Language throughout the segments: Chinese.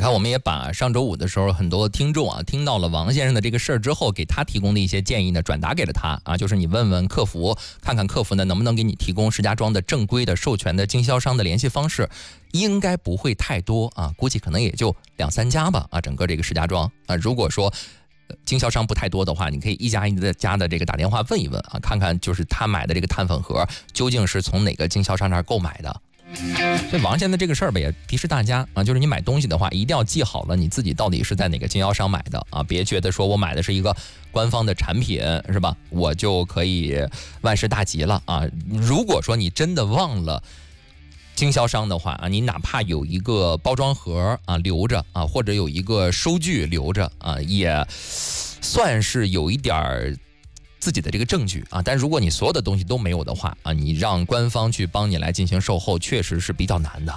看，我们也把上周五的时候很多听众听到了王先生的这个事儿之后，给他提供的一些建议呢，转达给了他就是你问问客服，看看客服呢能不能给你提供石家庄的正规的授权的经销商的联系方式，应该不会太多估计可能也就2-3家吧整个这个石家庄如果说经销商不太多的话，你可以一家一家的这个打电话问一问看看就是他买的这个碳粉盒究竟是从哪个经销商那儿购买的。所以王先生这个事儿吧，也提示大家就是你买东西的话，一定要记好了你自己到底是在哪个经销商买的别觉得说我买的是一个官方的产品是吧，我就可以万事大吉了如果说你真的忘了经销商的话你哪怕有一个包装盒留着或者有一个收据留着也算是有一点自己的这个证据但如果你所有的东西都没有的话你让官方去帮你来进行售后，确实是比较难的。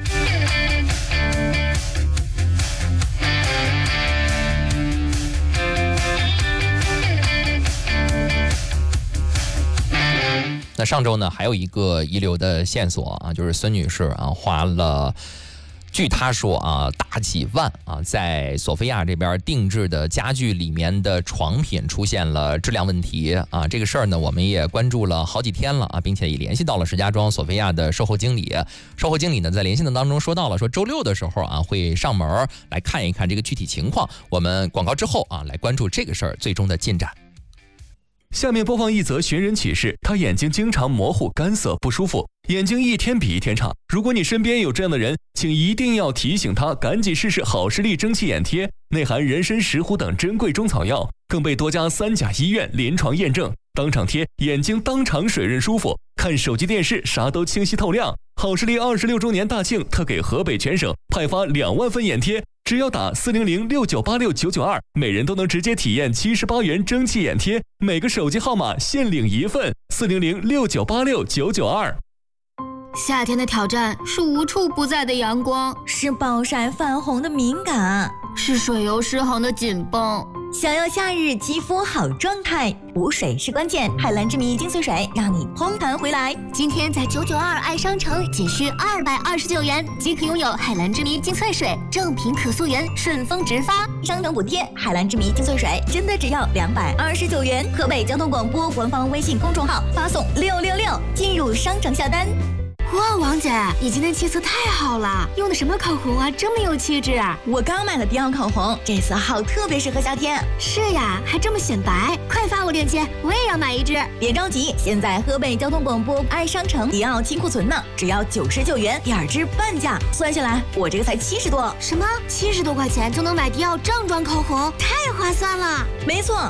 那上周呢，还有一个遗留的线索就是孙女士花了，据她说大几万在索菲亚这边定制的家具里面的床品出现了质量问题这个事儿呢，我们也关注了好几天了并且也联系到了石家庄索菲亚的售后经理。售后经理呢，在联系的当中说到了，说周6的时候会上门来看一看这个具体情况。我们广告之后来关注这个事儿最终的进展。 下面播放一则寻人启事，他眼睛经常模糊、干涩、不舒服，眼睛一天比一天差。如果你身边有这样的人，请一定要提醒他赶紧试试好视力蒸汽眼贴，内含人参、石斛等珍贵中草药，更被多家3甲医院临床验证，当场贴眼睛当场水润舒服，看手机电视啥都清晰透亮。好视力26周年大庆特给河北全省派发2万份眼贴，只要打40069969992，每人都能直接体验78元蒸汽眼贴，每个手机号码限领1份，40069969992。 夏天的挑战是无处不在的阳光， 是暴晒泛红的敏感， 是水油失衡的紧绷。 想要夏日肌肤好状态，补水是关键。海蓝之谜精粹水让你嘭弹回来。 今天在992爱商城仅需229元即可拥有海蓝之谜精粹水，正品可溯源，顺丰直发， 商城补贴。海蓝之谜精粹水真的只要229元。河北交通广播官方微信公众号发送666进入商城下单。 哇，王姐，你今天气色太好了，用的什么口红这么有气质我刚买了迪奥口红，这色号特别适合夏天。 是呀，还这么显白，快发我链接，我也要买一支。 别着急，现在河北交通广播爱商城迪奥清库存呢，只要99元，2支半价，算下来我这个才70多。 什么？70多块钱就能买迪奥正装口红，太划算了。 没错。